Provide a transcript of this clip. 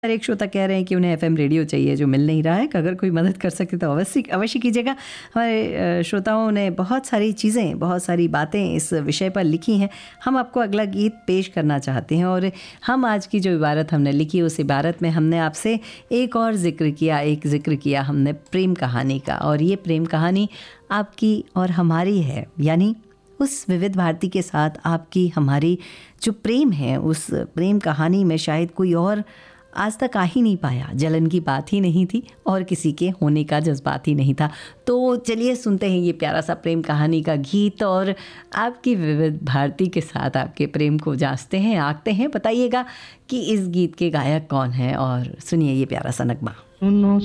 हर एक श्रोता कह रहे हैं कि उन्हें एफएम रेडियो चाहिए जो मिल नहीं रहा है। अगर कोई मदद कर सके तो अवश्य अवश्य कीजिएगा। हमारे श्रोताओं ने बहुत सारी चीज़ें, बहुत सारी बातें इस विषय पर लिखी हैं। हम आपको अगला गीत पेश करना चाहते हैं और हम आज की जो इबारत हमने लिखी उस इबारत में हमने आपसे एक और जिक्र किया हमने प्रेम कहानी का। और ये प्रेम कहानी आपकी और हमारी है, यानी उस विविध भारती के साथ आपकी हमारी जो प्रेम है, उस प्रेम कहानी में शायद कोई और आज तक आ ही नहीं पाया। जलन की बात ही नहीं थी और किसी के होने का जज्बात ही नहीं था। तो चलिए सुनते हैं ये प्यारा सा प्रेम कहानी का गीत और आपकी विविध भारती के साथ आपके प्रेम को जांचते हैं, आंकते हैं। बताइएगा कि इस गीत के गायक कौन है और सुनिए ये प्यारा सा नगमा।